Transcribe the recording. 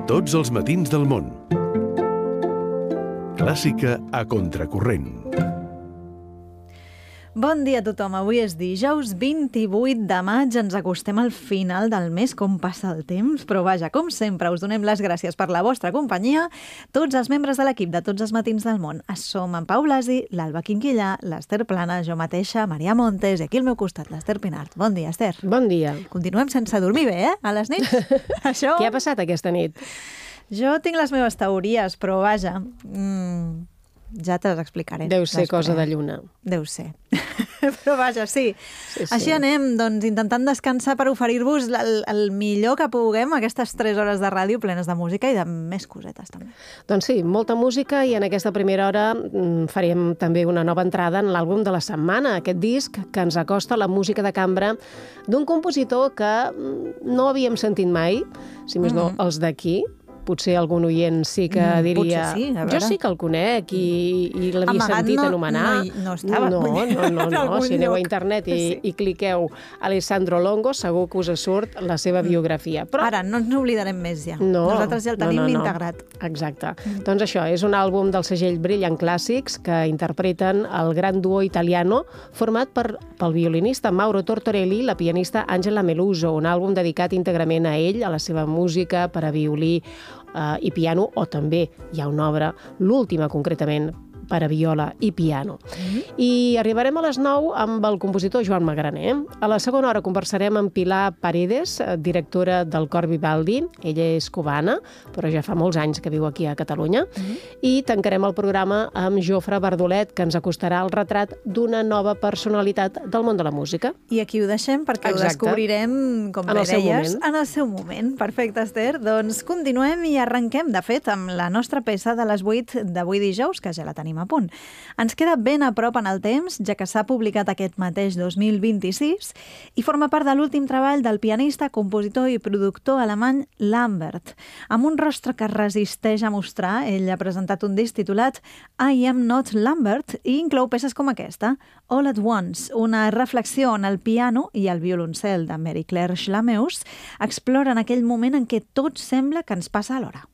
Tots els matins del món. Clàssica a contracorrent. Bon dia a tothom. Avui és dijous 28 de maig. Ens acostem al final del mes. Com passa el temps? Però vaja, com sempre, us donem les gràcies per la vostra companyia. Tots els membres de l'equip de Tots els matins del món. Som en Pau Blasi, l'Alba Quinquillà, l'Ester Plana, jo mateixa, Maria Montes, i aquí al meu costat l'Ester Pinart. Bon dia, Ester. Bon dia. Continuem sense dormir bé, a les nits? Això... Què ha passat aquesta nit? Jo tinc les meves teories, però vaja... Ja te les explicaré. Deu ser cosa de lluna. Deu ser. Però vaja, sí. Així anem, doncs, intentant descansar per oferir-vos el millor que puguem aquestes 3 hores de ràdio plenes de música i de més cosetes, també. Doncs sí, molta música, i en aquesta primera hora farem també una nova entrada en l'àlbum de la setmana, aquest disc que ens acosta la música de cambra d'un compositor que no havíem sentit mai, si més no, els d'aquí. Potser algun oient sí que diria... Sí, jo sí que el conec i l'havia sentit anomenar. No estava. No. Si aneu a internet i cliqueu Alessandro Longo, segur que us surt la seva biografia. Però... Ara, no ens n'oblidarem més ja. No, nosaltres ja el tenim integrat. Exacte. Doncs això, és un àlbum del segell Brilliant Classics que interpreten el gran duo italiano format pel violinista Mauro Tortorelli i la pianista Angela Meluso, un àlbum dedicat íntegrament a ell, a la seva música per a violí i piano, o també hi ha una obra, l'última concretament, per a viola i piano. I arribarem a les 9 amb el compositor Joan Magraner. A la segona hora conversarem amb Pilar Paredes, directora del Cor Vivaldi. Ella és cubana, però ja fa molts anys que viu aquí a Catalunya. I tancarem el programa amb Jofre Bardolet, que ens acostarà el retrat d'una nova personalitat del món de la música. I aquí ho deixem perquè ho descobrirem, com bé deies, en el seu moment. Perfecte, Ester. Doncs continuem i arrenquem, de fet, amb la nostra peça de les 8 d'avui dijous, que ja la tenim a punt. Ens queda ben a prop en el temps, ja que s'ha publicat aquest mateix 2026 i forma part de l'últim treball del pianista, compositor i productor alemany Lambert. Amb un rostre que resisteix a mostrar, ell ha presentat un disc titulat I Am Not Lambert i inclou peces com aquesta, All at Once, una reflexió on el piano i el violoncel de Mary Claire Schlameus exploren aquell moment en què tot sembla que ens passa alhora.